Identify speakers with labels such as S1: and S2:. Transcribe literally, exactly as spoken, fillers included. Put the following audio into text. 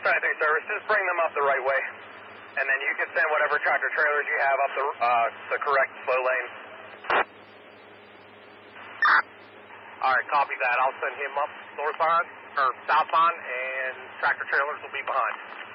S1: twenty-three service, just bring them up the right way. And then you can send whatever tractor trailers you have up the, uh, the correct slow lane.
S2: All right, copy that. I'll send him up northbound, or southbound, and tractor trailers will be behind.